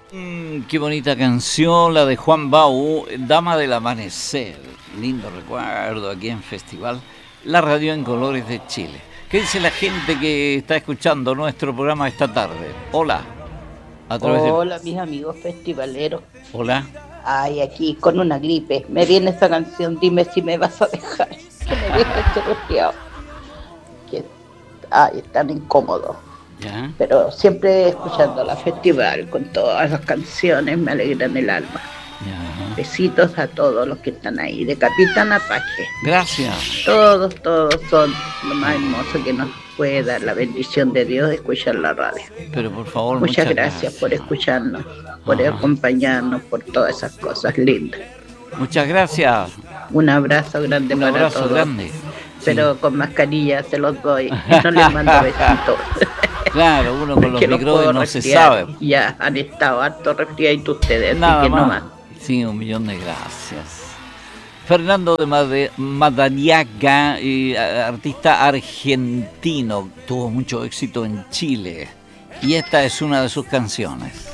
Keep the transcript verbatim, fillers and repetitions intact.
Mm, qué bonita canción, la de Juan Bau, Dama del Amanecer. Lindo recuerdo aquí en Festival, la radio en colores de Chile. ¿Qué dice la gente que está escuchando nuestro programa esta tarde? Hola, a través de... Hola, mis amigos festivaleros. Hola. Ay, aquí con una gripe. Me viene esta canción, dime si me vas a dejar. Que me deja este resfriado. Que, ay, es tan incómodo. ¿Ya? Pero siempre escuchando la festival con todas las canciones me alegran el alma. Ya. Besitos a todos los que están ahí, de Capitán Apache. Gracias. Todos, todos son lo más hermoso que nos puede dar la bendición de Dios de escuchar la radio. Pero por favor, Muchas, muchas gracias, gracias por escucharnos, por Ajá. acompañarnos, por todas esas cosas lindas. Muchas gracias. Un abrazo grande Un para abrazo todos. grande. Pero Sí. con mascarilla se los doy. No les mando besitos. Claro, uno con los micrófonos no se sabe. Ya han estado harto resfriaditos ustedes, Nada así que más. no más. Sí, un millón de gracias. Fernando de Mad- Madariaga, eh, artista argentino, tuvo mucho éxito en Chile. Y esta es una de sus canciones.